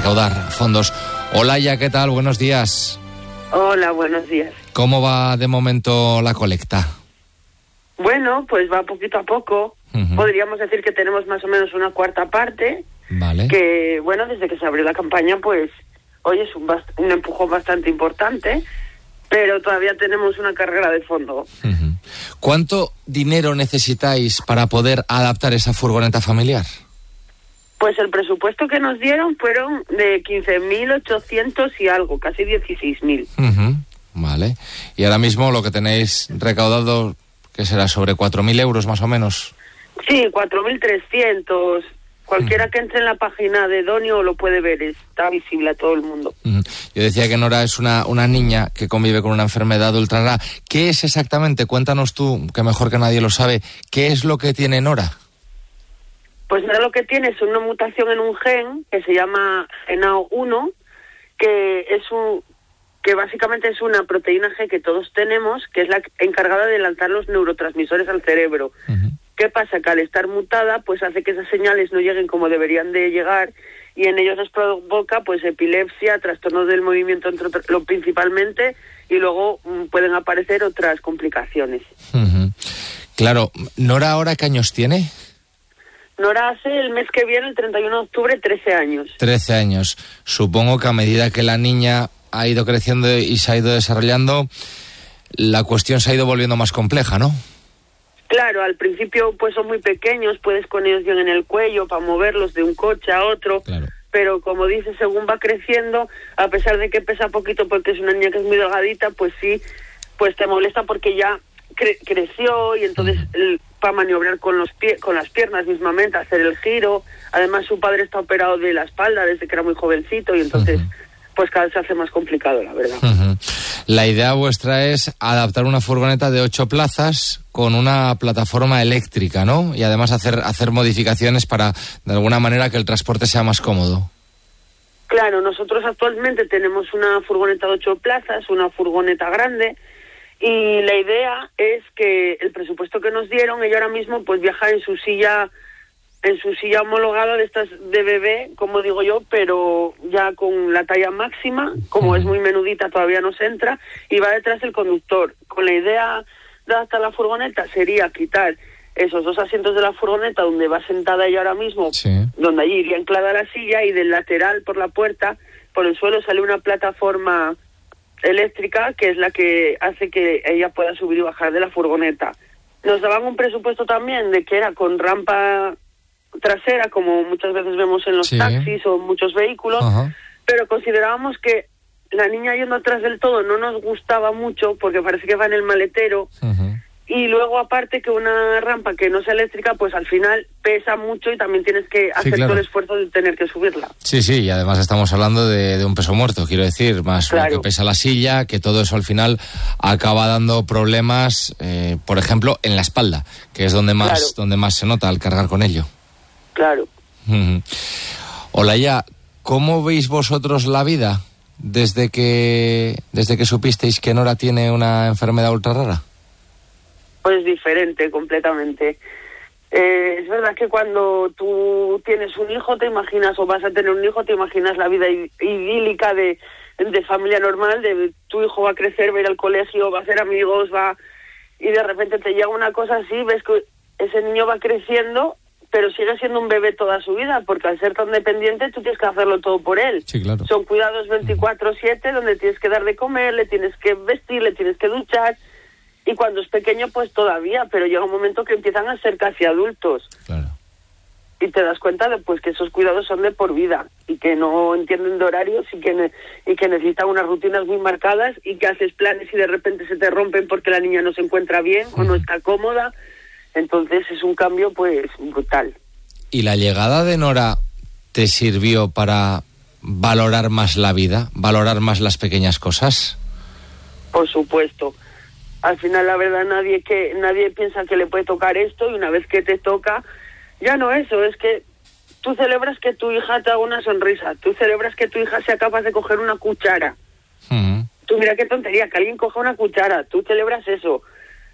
recaudar fondos. Olaya, ¿qué tal? Buenos días. Hola, buenos días. ¿Cómo va de momento la colecta? Bueno, pues va poquito a poco. Podríamos decir que tenemos más o menos una cuarta parte. Vale. Que, bueno, desde que se abrió la campaña, pues, hoy es un empujón bastante importante, pero todavía tenemos una carrera de fondo. ¿Cuánto dinero necesitáis para poder adaptar esa furgoneta familiar? Pues el presupuesto que nos dieron fueron de 15.800 y algo, casi 16.000. Vale. Y ahora mismo lo que tenéis recaudado, ¿qué será? ¿Sobre 4.000 euros más o menos? Sí, 4.300. Cualquiera que entre en la página de Donio lo puede ver, está visible a todo el mundo. Yo decía que Nora es una niña que convive con una enfermedad ultra rara. ¿Qué es exactamente? Cuéntanos tú, que mejor que nadie lo sabe, ¿qué es lo que tiene Nora? Pues Nora lo que tiene es una mutación en un gen que se llama GENAO1, que básicamente es una proteína G que todos tenemos, que es la encargada de lanzar los neurotransmisores al cerebro. ¿Qué pasa? Que al estar mutada, pues hace que esas señales no lleguen como deberían de llegar, y en ellos les provoca pues epilepsia, trastornos del movimiento principalmente, y luego pueden aparecer otras complicaciones. Claro. ¿Nora ahora qué años tiene? Nora hace el mes que viene, el 31 de octubre, 13 años. 13 años. Supongo que a medida que la niña ha ido creciendo y se ha ido desarrollando, la cuestión se ha ido volviendo más compleja, ¿no? Claro, al principio pues son muy pequeños, puedes con ellos bien en el cuello para moverlos de un coche a otro, claro. Pero como dices, según va creciendo, a pesar de que pesa poquito porque es una niña que es muy delgadita, pues sí, pues te molesta porque ya creció y entonces para maniobrar con las piernas mismamente, hacer el giro. Además su padre está operado de la espalda desde que era muy jovencito y entonces pues cada vez se hace más complicado, la verdad. La idea vuestra es adaptar una furgoneta de 8 plazas con una plataforma eléctrica, ¿no? Y además hacer modificaciones para, de alguna manera, que el transporte sea más cómodo. Claro, nosotros actualmente tenemos una furgoneta de 8 plazas, una furgoneta grande, y la idea es que el presupuesto que nos dieron, ella ahora mismo pues viaja en su silla homologada de estas de bebé, como digo yo, pero ya con la talla máxima, como es muy menudita todavía no se entra, y va detrás el conductor. Con la idea de adaptar la furgoneta sería quitar esos 2 asientos de la furgoneta donde va sentada ella ahora mismo, donde allí iría anclada la silla, y del lateral por la puerta, por el suelo, sale una plataforma eléctrica que es la que hace que ella pueda subir y bajar de la furgoneta. Nos daban un presupuesto también de que era con rampa trasera, como muchas veces vemos en los taxis o muchos vehículos, pero considerábamos que la niña yendo atrás del todo no nos gustaba mucho porque parece que va en el maletero, y luego aparte que una rampa que no sea eléctrica pues al final pesa mucho y también tienes que hacer todo el esfuerzo de tener que subirla. Sí, y además estamos hablando de un peso muerto, quiero decir, más lo que pesa la silla, que todo eso al final acaba dando problemas, por ejemplo, en la espalda, que es donde más se nota al cargar con ello. Claro. Olaya, ¿cómo veis vosotros la vida desde que supisteis que Nora tiene una enfermedad ultra rara? Pues diferente, completamente. Es verdad que cuando tú tienes un hijo te imaginas, o vas a tener un hijo, te imaginas la vida idílica de familia normal, de tu hijo va a crecer, va a ir al colegio, va a hacer amigos, y de repente te llega una cosa así, ves que ese niño va creciendo, pero sigue siendo un bebé toda su vida, porque al ser tan dependiente tú tienes que hacerlo todo por él. Sí, claro. Son cuidados 24/7 donde tienes que dar de comer, le tienes que vestir, le tienes que duchar, y cuando es pequeño pues todavía, pero llega un momento que empiezan a ser casi adultos. Claro. Y te das cuenta de pues que esos cuidados son de por vida y que no entienden de horarios y que necesitan unas rutinas muy marcadas, y que haces planes y de repente se te rompen porque la niña no se encuentra bien o no está cómoda. Entonces es un cambio pues brutal. ¿Y la llegada de Nora te sirvió para valorar más la vida, valorar más las pequeñas cosas? Por supuesto. Al final, la verdad, nadie piensa que le puede tocar esto, y una vez que te toca, ya no eso, es que tú celebras que tu hija te haga una sonrisa, tú celebras que tu hija sea capaz de coger una cuchara. Tú mira qué tontería, que alguien coja una cuchara, tú celebras eso.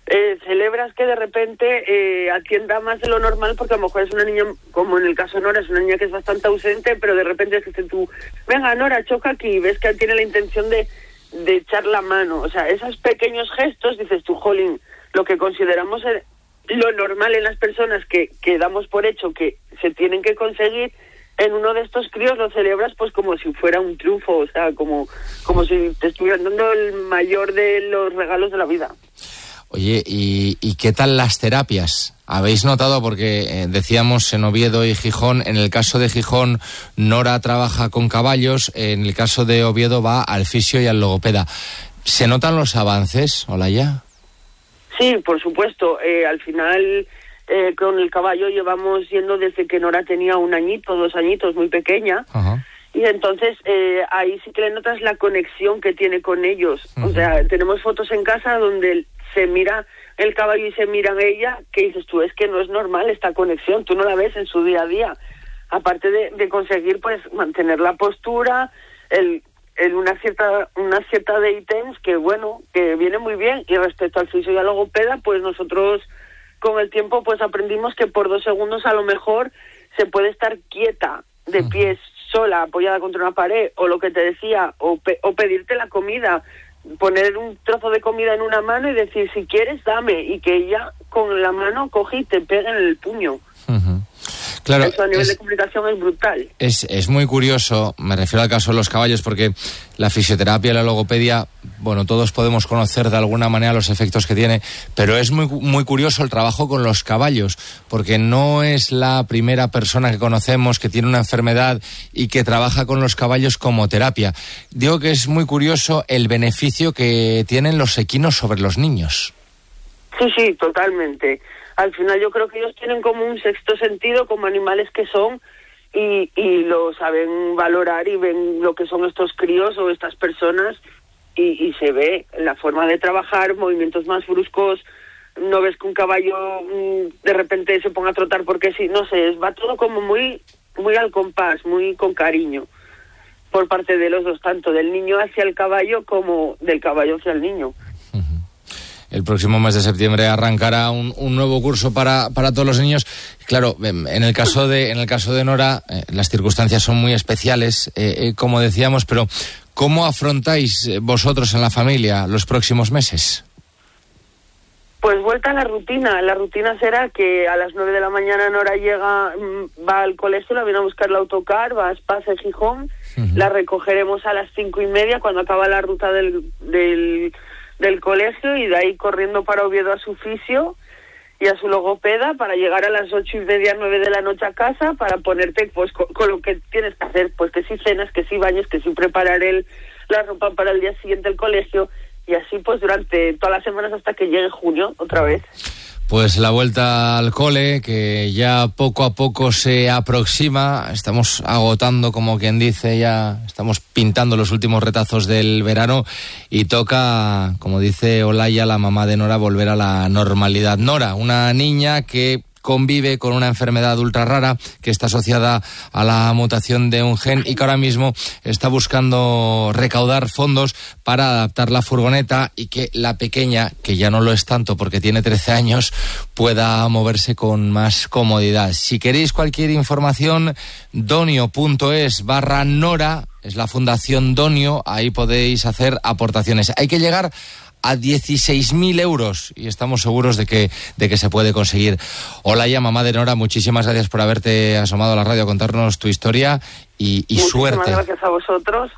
celebras que de repente atienda más de lo normal, porque a lo mejor es una niña, como en el caso de Nora, es una niña que es bastante ausente, pero de repente es que tú, venga Nora, choca aquí, y ves que tiene la intención de echar la mano. O sea, esos pequeños gestos, dices tú, jolín, lo que consideramos lo normal en las personas que damos por hecho que se tienen que conseguir, en uno de estos críos lo celebras pues como si fuera un triunfo, o sea, como si te estuvieran dando el mayor de los regalos de la vida. Oye, ¿y qué tal las terapias? ¿Habéis notado? Porque decíamos en Oviedo y Gijón, en el caso de Gijón, Nora trabaja con caballos, en el caso de Oviedo va al fisio y al logopeda. ¿Se notan los avances, Olaya? Sí, por supuesto. Al final, con el caballo llevamos yendo desde que Nora tenía 1 añito, 2 añitos, muy pequeña. Ajá. Y entonces ahí sí que le notas la conexión que tiene con ellos. Uh-huh. O sea, tenemos fotos en casa donde se mira el caballo y se mira ella, que dices tú, es que no es normal esta conexión, tú no la ves en su día a día. Aparte de conseguir pues mantener la postura, una cierta de ítems que bueno, que viene muy bien. Y respecto al fisio y al logopeda, pues nosotros con el tiempo pues aprendimos que por 2 segundos a lo mejor se puede estar quieta, de pies, sola, apoyada contra una pared, o lo que te decía, o pedirte la comida, poner un trozo de comida en una mano y decir, si quieres, dame, y que ella con la mano coge y te pegue en el puño. Uh-huh. Claro, eso a nivel de comunicación es brutal. Es muy curioso, me refiero al caso de los caballos, porque la fisioterapia y la logopedia, bueno, todos podemos conocer de alguna manera los efectos que tiene, pero es muy, muy curioso el trabajo con los caballos, porque no es la primera persona que conocemos que tiene una enfermedad y que trabaja con los caballos como terapia. Digo que es muy curioso el beneficio que tienen los equinos sobre los niños. Sí, totalmente. Al final yo creo que ellos tienen como un sexto sentido, como animales que son, y lo saben valorar y ven lo que son estos críos o estas personas, y se ve la forma de trabajar, movimientos más bruscos. No ves que un caballo de repente se ponga a trotar porque sí, no sé, va todo como muy, muy al compás, muy con cariño, por parte de los dos, tanto del niño hacia el caballo como del caballo hacia el niño. El próximo mes de septiembre arrancará un nuevo curso para todos los niños. Claro, en el caso de Nora, las circunstancias son muy especiales, como decíamos, pero ¿cómo afrontáis vosotros en la familia los próximos meses? Pues vuelta a la rutina. La rutina será que a las 9 de la mañana Nora va al colegio, la viene a buscar el autocar, va a Espace Gijón, uh-huh. La recogeremos a las 5:30 cuando acaba la ruta del colegio, y de ahí corriendo para Oviedo a su fisio y a su logopeda para llegar a las 8:30, 9 de la noche a casa para ponerte pues con lo que tienes que hacer, pues que si cenas, que si baños, que si preparar la ropa para el día siguiente al colegio, y así pues durante todas las semanas hasta que llegue junio otra vez. Pues la vuelta al cole, que ya poco a poco se aproxima, estamos agotando, como quien dice, ya estamos pintando los últimos retazos del verano y toca, como dice Olaya, la mamá de Nora, volver a la normalidad. Nora, una niña que convive con una enfermedad ultra rara que está asociada a la mutación de un gen y que ahora mismo está buscando recaudar fondos para adaptar la furgoneta y que la pequeña, que ya no lo es tanto porque tiene 13 años, pueda moverse con más comodidad. Si queréis cualquier información, donio.es/Nora, es la Fundación Donio, ahí podéis hacer aportaciones. Hay que llegar a 16.000 euros y estamos seguros de que se puede conseguir. Olaya, mamá de Nora, muchísimas gracias por haberte asomado a la radio a contarnos tu historia y suerte. Muchísimas gracias a vosotros.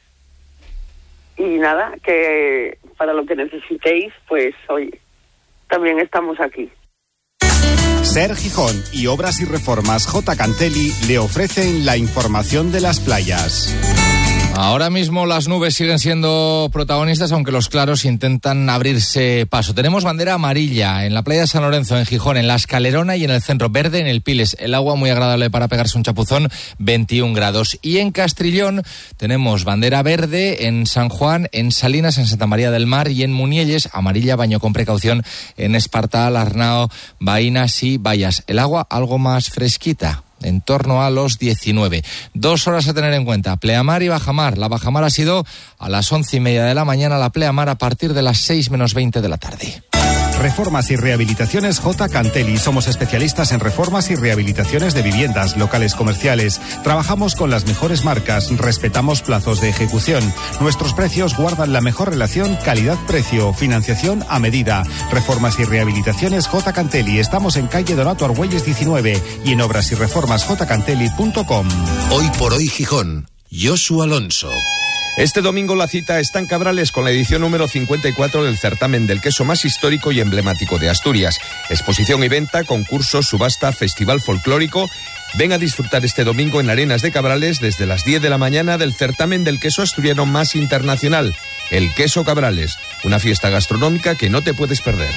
Y nada, que para lo que necesitéis, pues hoy también estamos aquí. Ser Gijón y Obras y Reformas J. Cantelli le ofrecen la información de las playas. Ahora mismo las nubes siguen siendo protagonistas, aunque los claros intentan abrirse paso. Tenemos bandera amarilla en la playa de San Lorenzo, en Gijón, en la Escalerona y en el centro, verde en el Piles. El agua muy agradable para pegarse un chapuzón, 21 grados. Y en Castrillón tenemos bandera verde en San Juan, en Salinas, en Santa María del Mar y en Munielles, amarilla, baño con precaución en Espartal, Arnao, Baínas y Bayas. El agua algo más fresquita, en torno a los 19. 2 horas a tener en cuenta, pleamar y bajamar. La bajamar ha sido a las 11:30 de la mañana, la pleamar a partir de las 6 menos 20 de la tarde. Reformas y Rehabilitaciones J. Cantelli. Somos especialistas en reformas y rehabilitaciones de viviendas, locales comerciales. Trabajamos con las mejores marcas, respetamos plazos de ejecución. Nuestros precios guardan la mejor relación calidad-precio, financiación a medida. Reformas y Rehabilitaciones J. Cantelli. Estamos en calle Donato Argüelles 19 y en obrasyreformasjcantelli.com. Hoy por hoy Gijón. Josu Alonso. Este domingo la cita está en Cabrales con la edición número 54 del certamen del queso más histórico y emblemático de Asturias. Exposición y venta, concursos, subasta, festival folclórico. Ven a disfrutar este domingo en Arenas de Cabrales desde las 10 de la mañana del certamen del queso asturiano más internacional, el Queso Cabrales, una fiesta gastronómica que no te puedes perder.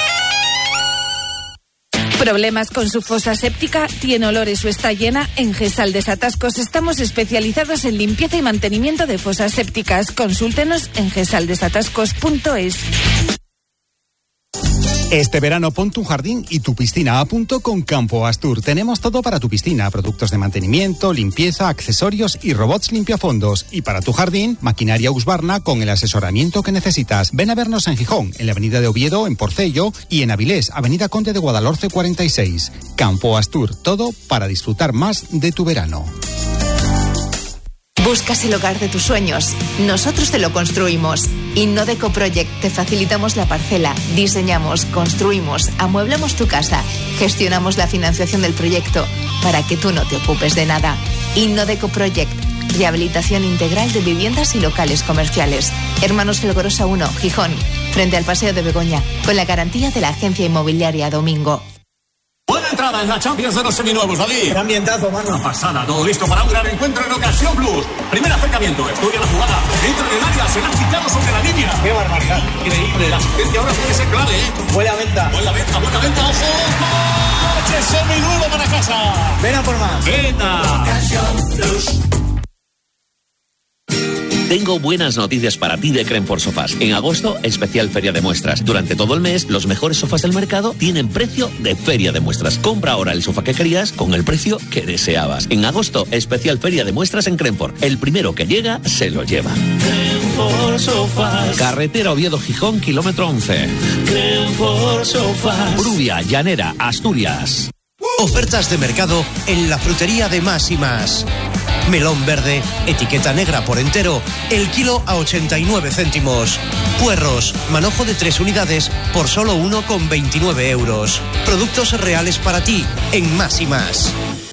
¿Problemas con su fosa séptica? ¿Tiene olores o está llena? En GESAL Desatascos estamos especializados en limpieza y mantenimiento de fosas sépticas. Consúltenos en gesaldesatascos.es. Este verano pon tu jardín y tu piscina a punto con Campo Astur. Tenemos todo para tu piscina, productos de mantenimiento, limpieza, accesorios y robots limpiafondos. Y para tu jardín, maquinaria Husqvarna con el asesoramiento que necesitas. Ven a vernos en Gijón, en la avenida de Oviedo, en Porcello, y en Avilés, avenida Conde de Guadalhorce 46. Campo Astur, todo para disfrutar más de tu verano. ¿Buscas el hogar de tus sueños? Nosotros te lo construimos. Innodeco Project, te facilitamos la parcela, diseñamos, construimos, amueblamos tu casa, gestionamos la financiación del proyecto para que tú no te ocupes de nada. Innodeco Project, rehabilitación integral de viviendas y locales comerciales. Hermanos Felgorosa 1, Gijón, frente al Paseo de Begoña, con la garantía de la agencia inmobiliaria Domingo. Buena entrada en la Champions de los seminuevos, David. ¡Qué ambientazo, mano! Una pasada, todo listo para un gran encuentro en Ocasión Plus. Primer acercamiento, estudia la jugada. Entra en el área, se la han quitado sobre la línea. ¡Qué barbaridad! Increíble, la asistencia ahora puede ser clave, ¿eh? Buena venta, ojo. ¡Coche seminuevo para casa! Ven a por más. ¡Venta! Ocasión Plus. Tengo buenas noticias para ti de Cremfor Sofás. En agosto, especial feria de muestras. Durante todo el mes, los mejores sofás del mercado tienen precio de feria de muestras. Compra ahora el sofá que querías con el precio que deseabas. En agosto, especial feria de muestras en Cremfor. El primero que llega, se lo lleva. Cremfor Sofás. Carretera Oviedo-Gijón, kilómetro 11. Cremfor Sofás. Brubia, Llanera, Asturias. Ofertas de mercado en la frutería de Más y Más. Melón verde, etiqueta negra por entero, el kilo a 89 céntimos. Puerros, manojo de 3 unidades por solo 1,29 euros. Productos reales para ti en Más y Más.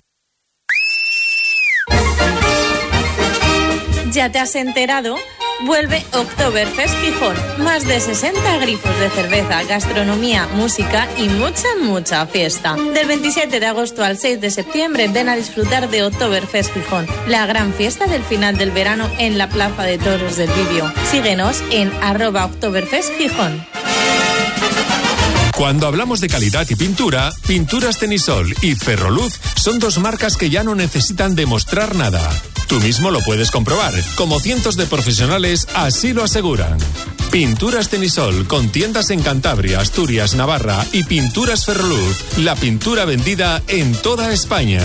¿Ya te has enterado? Vuelve Oktoberfest Gijón. Más de 60 grifos de cerveza, gastronomía, música y mucha fiesta. Del 27 de agosto al 6 de septiembre ven a disfrutar de Oktoberfest Gijón, la gran fiesta del final del verano en la Plaza de Toros del Bibio. Síguenos en @Oktoberfest Gijón. Cuando hablamos de calidad y pintura, Pinturas Tenisol y Ferroluz son dos marcas que ya no necesitan demostrar nada. Tú mismo lo puedes comprobar, como cientos de profesionales así lo aseguran. Pinturas Tenisol, con tiendas en Cantabria, Asturias, Navarra y Pinturas Ferroluz, la pintura vendida en toda España.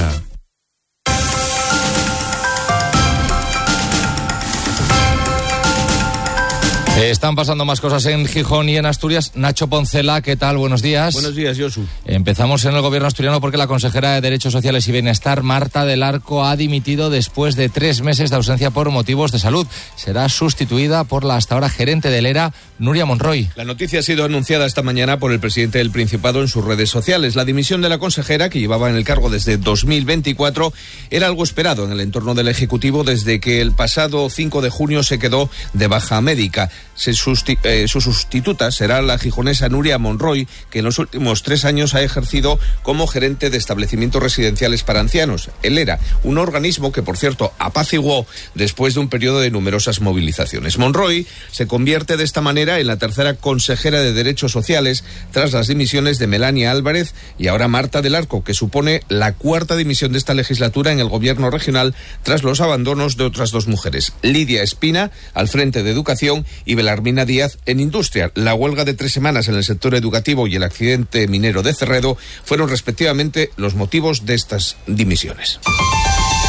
Están pasando más cosas en Gijón y en Asturias. Nacho Poncela, ¿qué tal? Buenos días. Buenos días, Josu. Empezamos en el gobierno asturiano porque la consejera de Derechos Sociales y Bienestar, Marta del Arco, ha dimitido después de 3 meses de ausencia por motivos de salud. Será sustituida por la hasta ahora gerente del ERA, Nuria Monroy. La noticia ha sido anunciada esta mañana por el presidente del Principado en sus redes sociales. La dimisión de la consejera, que llevaba en el cargo desde 2024, era algo esperado en el entorno del Ejecutivo desde que el pasado 5 de junio se quedó de baja médica. Su sustituta será la gijonesa Nuria Monroy, que en los últimos 3 años ha ejercido como gerente de establecimientos residenciales para ancianos, el ERA, un organismo que, por cierto, apaciguó después de un periodo de numerosas movilizaciones. Monroy se convierte de esta manera en la tercera consejera de Derechos Sociales tras las dimisiones de Melania Álvarez y ahora Marta del Arco, que supone la 4ª dimisión de esta legislatura en el gobierno regional tras los abandonos de otras 2 mujeres, Lidia Espina, al frente de Educación, y Belarmina Díaz en Industria. La huelga de 3 semanas en el sector educativo y el accidente minero de Cerredo fueron respectivamente los motivos de estas dimisiones.